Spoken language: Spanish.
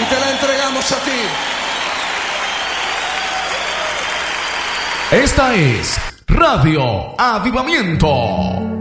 y te la entregamos a ti. Esta es Radio Avivamiento.